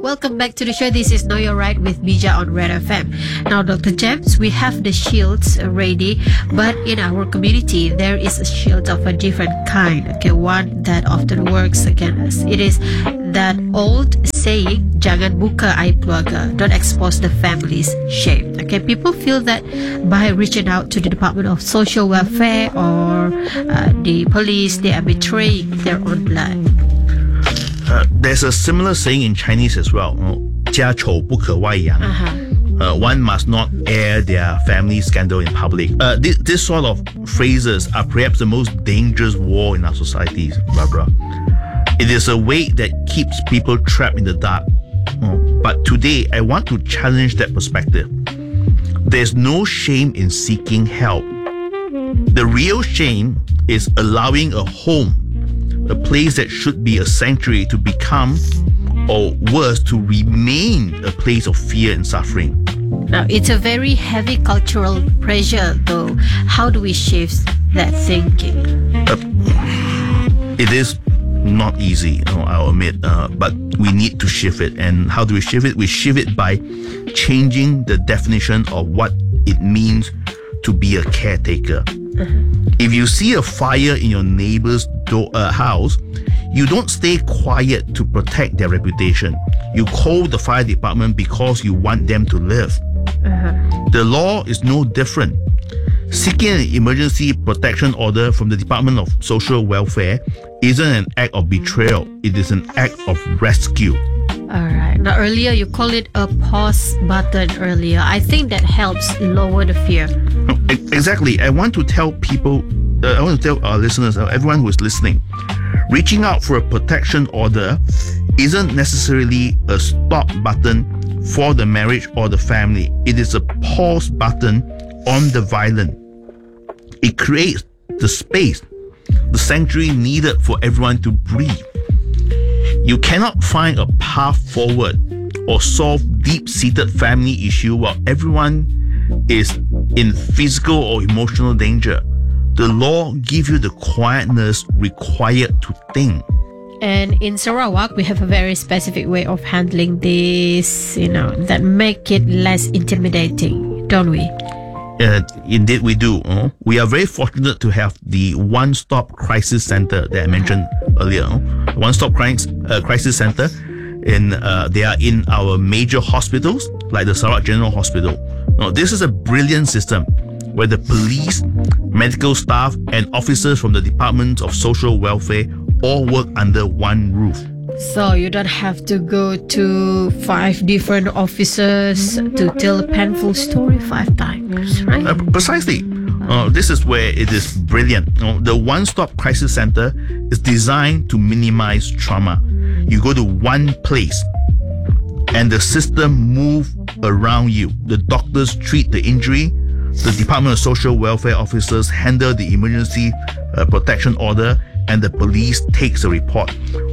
Welcome back to the show. This is Know Your Right with Bija on Red FM. Now, Dr. James, we have the shields ready, but in our community, there is a shield of a different kind. Okay, one that often works against us. It is that old saying, "Jangan buka aib keluarga," don't expose the family's shame. Okay, people feel that by reaching out to the Department of Social Welfare or the police, they are betraying their own blood. There's a similar saying in Chinese as well. 家丑不可外扬. One must not air their family scandal in public. This sort of phrases are perhaps the most dangerous war in our societies, Barbara. It is a weight that keeps people trapped in the dark. But today, I want to challenge that perspective. There's no shame in seeking help. The real shame is allowing a home, a place that should be a sanctuary, to become, or worse, to remain a place of fear and suffering. Now, it's a very heavy cultural pressure, though. How do we shift that thinking? It is not easy, I'll admit, but we need to shift it. And how do we shift it? We shift it by changing the definition of what it means to be a caretaker. If you see a fire in your neighbor's house, you don't stay quiet to protect their reputation. You call the fire department because you want them to live. The law is no different. Seeking an emergency protection order from the Department of Social Welfare isn't an act of betrayal. It is an act of rescue. All right. Now, earlier you called it a pause button earlier. I think that helps lower the fear. Exactly. I want to tell our listeners, everyone who is listening, reaching out for a protection order isn't necessarily a stop button for the marriage or the family. It is a pause button on the violent. It creates the space, the sanctuary needed for everyone to breathe. You cannot find a path forward or solve deep-seated family issue while everyone is in physical or emotional danger. The law gives you the quietness required to think. And in Sarawak, we have a very specific way of handling this, that make it less intimidating, don't we? Indeed, we do. We are very fortunate to have the One-Stop Crisis Center that I mentioned earlier. One-Stop Crisis Center. They are in our major hospitals, like the Sarawak General Hospital. Now, this is a brilliant system where the police, medical staff, and officers from the Department of Social Welfare all work under one roof. So you don't have to go to 5 different officers to tell a painful story 5 times, right? Precisely. This is where it is brilliant. The One-Stop Crisis Center is designed to minimize trauma. You go to one place and the system moves around you. The doctors treat the injury. The Department of Social Welfare officers handle the emergency protection order, and the police takes a report,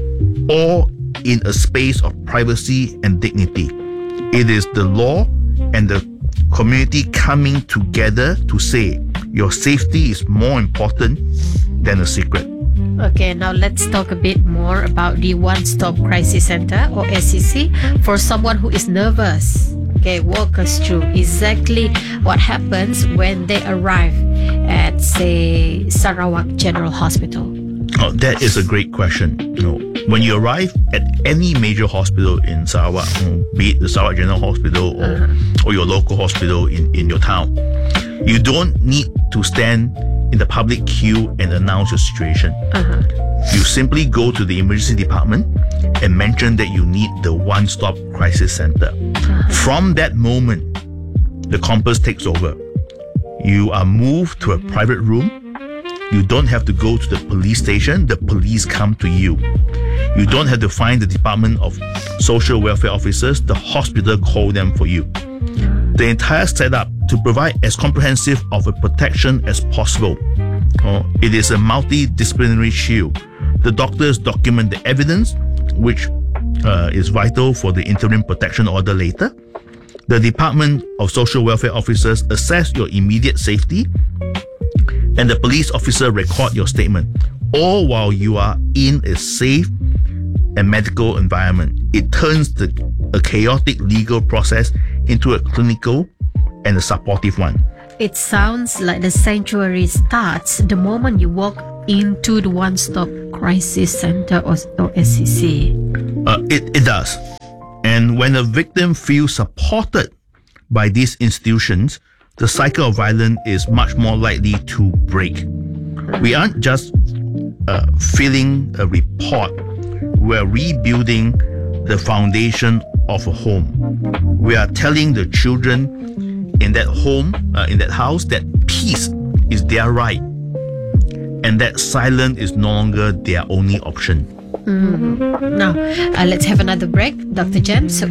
all in a space of privacy and dignity. It is the law and the community coming together to say your safety is more important than a secret. Okay, now let's talk a bit more about the One-Stop Crisis Center, or SCC, for someone who is nervous. Okay, walk us through exactly what happens when they arrive at, say, Sarawak General Hospital. That is a great question. When you arrive at any major hospital in Sarawak, be it the Sarawak General Hospital or your local hospital in your town, you don't need to stand in the public queue and announce your situation. You simply go to the emergency department and mention that you need the One-Stop Crisis Center. From that moment, the compass takes over. You are moved to a private room. You don't have to go to the police station. The police come to you. You don't have to find the Department of Social Welfare officers. The hospital call them for you. The entire setup to provide as comprehensive of a protection as possible. It is a multidisciplinary shield. The doctors document the evidence, which is vital for the interim protection order later. The Department of Social Welfare officers assess your immediate safety, and the police officer record your statement, all while you are in a safe and medical environment. It turns the a chaotic legal process into a clinical and a supportive one. It sounds like the sanctuary starts the moment you walk into the one-stop crisis center or SCC. It does. And when a victim feels supported by these institutions, the cycle of violence is much more likely to break. We aren't just filling a report, we're rebuilding the foundation of a home. We are telling the children in that home, in that house, that peace is their right and that silence is no longer their only option. Now, let's have another break. Dr. James,